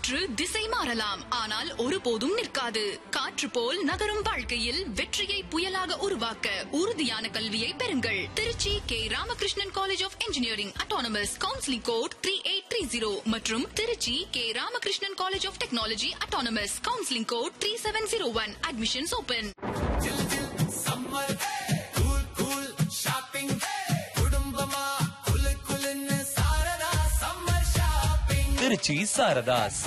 காற்று திசை மாறலாம், ஆனால் ஒருபோதும் நிற்காது. காற்று போல் நகரும் வாழ்க்கையில் வெற்றியை புயலாக உருவாக்க உறுதியான கல்வியை பெறுங்கள். Trichy K Ramakrishnan college of engineering autonomous, counselling code 3830 மற்றும் Trichy K Ramakrishnan college of technology autonomous, counselling code 3701. Admissions open. Trichy Saradhas.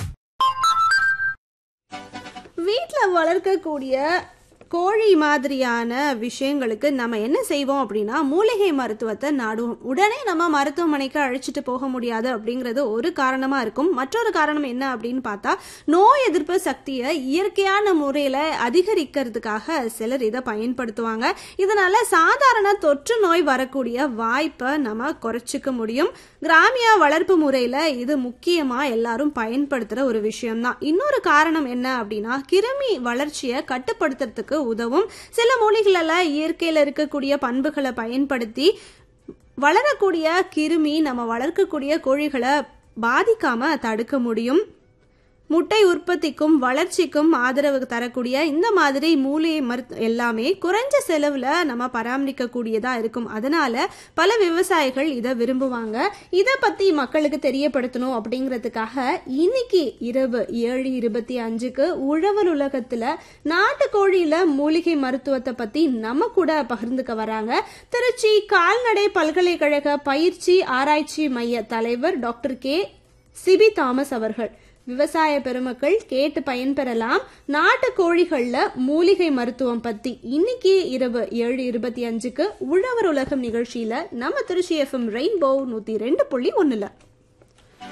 வீட்டில் வளர்க்கக்கூடிய கோழி மாதிரியான விஷயங்களுக்கு நம்ம என்ன செய்வோம் அப்படின்னா மூலிகை மருத்துவத்தை நாடுவோம். உடனே நம்ம மருத்துவமனைக்கு அழைச்சிட்டு போக முடியாது அப்படிங்கிறது ஒரு காரணமா இருக்கும். மற்றொரு காரணம் என்ன அப்படின்னு பார்த்தா, நோய் எதிர்ப்பு சக்தியை இயற்கையான முறையில அதிகரிக்கிறதுக்காக சிலர் இதை பயன்படுத்துவாங்க. இதனால சாதாரண தொற்று நோய் வரக்கூடிய வாய்ப்பை நம்ம குறைச்சிக்க முடியும். கிராமிய வளர்ப்பு முறையில இது முக்கியமா எல்லாரும் பயன்படுத்துற ஒரு விஷயம்தான். இன்னொரு காரணம் என்ன அப்படின்னா, கிருமி வளர்ச்சியை கட்டுப்படுத்துறதுக்கு உதவும். சில மூலிகைகள இயற்கையில இருக்கக்கூடிய பண்புகளை பயன்படுத்தி வளரக்கூடிய கிருமி நம்ம வளர்க்கக்கூடிய கோழிகளை பாதிக்காம தடுக்க முடியும். முட்டை உற்பத்திக்கும் வளர்ச்சிக்கும் ஆதரவு தரக்கூடிய இந்த மாதிரி மூலிகை மருத்துவம் எல்லாமே குறைஞ்ச செலவுல நம்ம பராமரிக்க கூடியதா இருக்கும். அதனால பல விவசாயிகள் இதை விரும்புவாங்க. இதை பத்தி மக்களுக்கு தெரியப்படுத்தணும் அப்படிங்கிறதுக்காக இன்னைக்கு இரவு 7:25க்கு உழவர் உலகத்துல நாட்டுக்கோழியில மூலிகை மருத்துவத்தை பத்தி நம்ம கூட பகிர்ந்துக்க வராங்க திருச்சி கால்நடை பல்கலைக்கழக பயிற்சி ஆராய்ச்சி மைய தலைவர் டாக்டர் கே சிபி தாமஸ் அவர்கள். விவசாய பெருமக்கள் கேட்டு பயன்பெறலாம். நாட்டு கோழிகள்ல மூலிகை மருத்துவம் பத்தி இன்னைக்கு இரவு 7:25க்கு உழவர் உலகம் நிகழ்ச்சியில நம்ம திருச்சி FM ரெயின்போ 102.1.